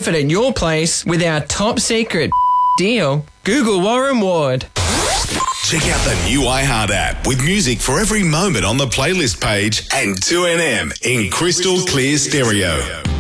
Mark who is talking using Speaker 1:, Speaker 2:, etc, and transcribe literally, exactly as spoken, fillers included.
Speaker 1: confident your place with our top secret deal. Google Warren Ward.
Speaker 2: Check out the new iHeart app with music for every moment on the playlist page and two N M in crystal clear stereo.